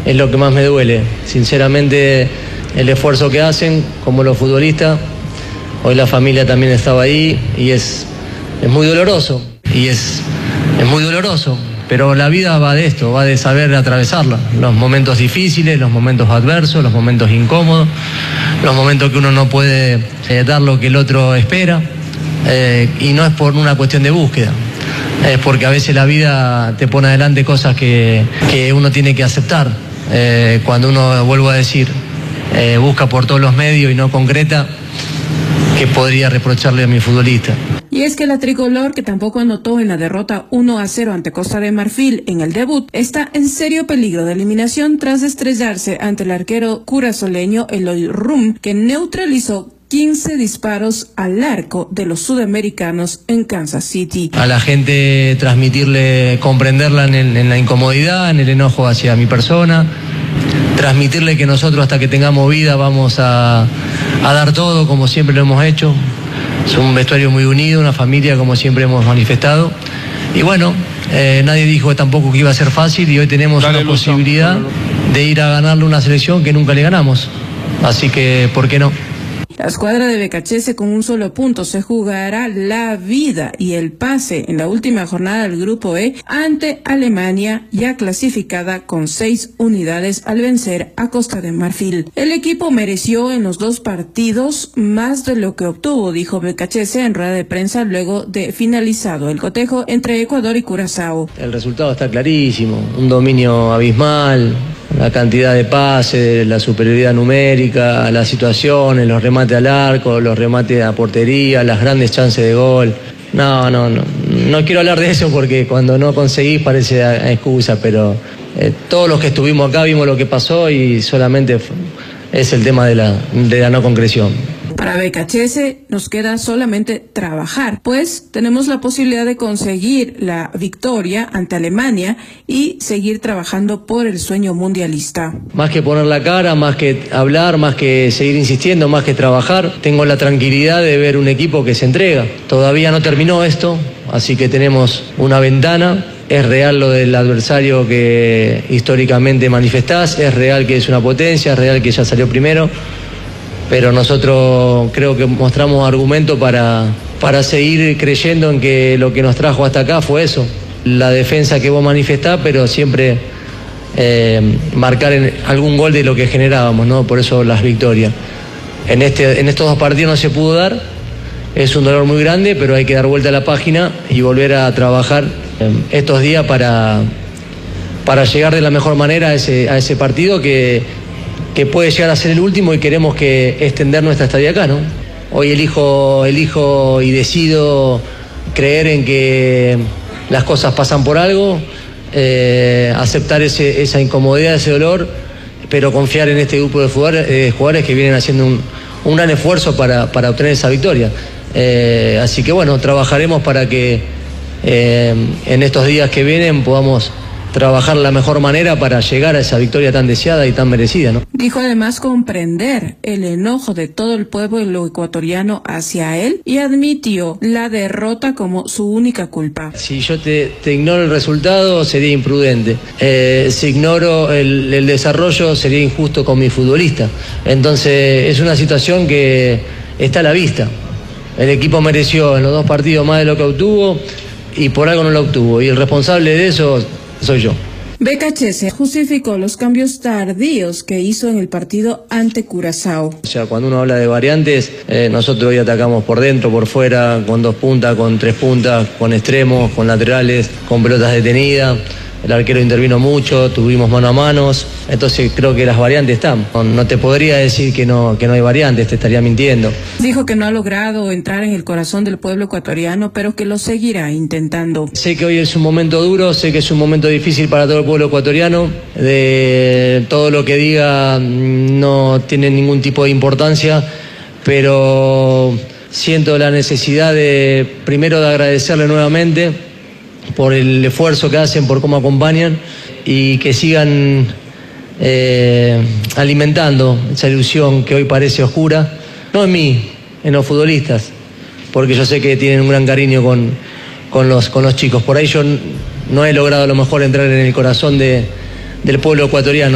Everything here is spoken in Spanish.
es lo que más me duele. Sinceramente, el esfuerzo que hacen como los futbolistas, hoy la familia también estaba ahí y es muy doloroso, es muy doloroso. Pero la vida va de esto, va de saber atravesarla. Los momentos difíciles, los momentos adversos, los momentos incómodos, los momentos que uno no puede dar lo que el otro espera. Y no es por una cuestión de búsqueda, es porque a veces la vida te pone adelante cosas que uno tiene que aceptar. Cuando uno, vuelvo a decir, busca por todos los medios y no concreta, ¿qué podría reprocharle a mi futbolista? Y es que la tricolor, que tampoco anotó en la derrota 1-0 ante Costa de Marfil en el debut, está en serio peligro de eliminación tras estrellarse ante el arquero curazoleño Eloy Rum, que neutralizó 15 disparos al arco de los sudamericanos en Kansas City. A la gente transmitirle, comprenderla en la incomodidad, en el enojo hacia mi persona, transmitirle que nosotros hasta que tengamos vida vamos a dar todo como siempre lo hemos hecho. Es un vestuario muy unido, una familia como siempre hemos manifestado. Y bueno, nadie dijo tampoco que iba a ser fácil y hoy tenemos una posibilidad de ir a ganarle una selección que nunca le ganamos. Así que, ¿por qué no? La escuadra de Becachese con un solo punto se jugará la vida y el pase en la última jornada del Grupo E ante Alemania, ya clasificada con 6 unidades al vencer a Costa de Marfil. El equipo mereció en los 2 partidos más de lo que obtuvo, dijo Becachese en rueda de prensa luego de finalizado el cotejo entre Ecuador y Curazao. El resultado está clarísimo, un dominio abismal. La cantidad de pases, la superioridad numérica, las situaciones, los remates al arco, los remates a portería, las grandes chances de gol. No quiero hablar de eso porque cuando no conseguís parece excusa, pero todos los que estuvimos acá vimos lo que pasó y solamente es el tema de la no concreción. Para Becachese nos queda solamente trabajar, pues tenemos la posibilidad de conseguir la victoria ante Alemania y seguir trabajando por el sueño mundialista. Más que poner la cara, más que hablar, más que seguir insistiendo, más que trabajar, tengo la tranquilidad de ver un equipo que se entrega. Todavía no terminó esto, así que tenemos una ventana. Es real lo del adversario que históricamente manifestás, es real que es una potencia, es real que ya salió primero. Pero nosotros creo que mostramos argumentos para seguir creyendo en que lo que nos trajo hasta acá fue eso. La defensa que vos manifestás, pero siempre marcar algún gol de lo que generábamos, ¿no? Por eso las victorias. En estos 2 partidos no se pudo dar, es un dolor muy grande, pero hay que dar vuelta a la página y volver a trabajar estos días para llegar de la mejor manera a ese partido que puede llegar a ser el último y queremos que extender nuestra estadía acá, ¿no? Hoy elijo y decido creer en que las cosas pasan por algo, aceptar esa incomodidad, ese dolor, pero confiar en este grupo de jugadores que vienen haciendo un gran esfuerzo para obtener esa victoria. Así que bueno, trabajaremos para que en estos días que vienen podamos trabajar la mejor manera para llegar a esa victoria tan deseada y tan merecida, ¿no? Dijo además comprender el enojo de todo el pueblo ecuatoriano hacia él y admitió la derrota como su única culpa. Si yo te ignoro el resultado sería imprudente. Si ignoro el desarrollo sería injusto con mi futbolista. Entonces es una situación que está a la vista. El equipo mereció en los 2 partidos más de lo que obtuvo y por algo no lo obtuvo. Y el responsable de eso soy yo. Becachese justificó los cambios tardíos que hizo en el partido ante Curazao. O sea, cuando uno habla de variantes, nosotros hoy atacamos por dentro, por fuera, con 2 puntas, con 3 puntas, con extremos, con laterales, con pelotas detenidas. El arquero intervino mucho, tuvimos mano a manos, entonces creo que las variantes están. No te podría decir que no hay variantes, te estaría mintiendo. Dijo que no ha logrado entrar en el corazón del pueblo ecuatoriano, pero que lo seguirá intentando. Sé que hoy es un momento duro, sé que es un momento difícil para todo el pueblo ecuatoriano. De todo lo que diga no tiene ningún tipo de importancia, pero siento la necesidad primero de agradecerle nuevamente por el esfuerzo que hacen, por cómo acompañan y que sigan alimentando esa ilusión que hoy parece oscura, no en mí, en los futbolistas, porque yo sé que tienen un gran cariño con los chicos. Por ahí yo no he logrado a lo mejor entrar en el corazón del pueblo ecuatoriano.